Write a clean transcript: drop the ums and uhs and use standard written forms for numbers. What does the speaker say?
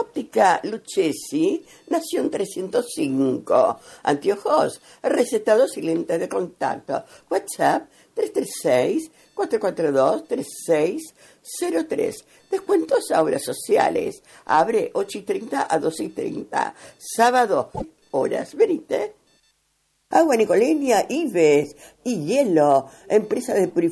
Óptica Lucchesi, Nación 305. Anteojos, recetados y lentes de contacto. WhatsApp 336-442-3603. Descuentos a horas sociales. Abre 8:30 a 12:30. Sábado, horas. Venite. Agua Nicoleña, Ives y hielo. Empresa de purificación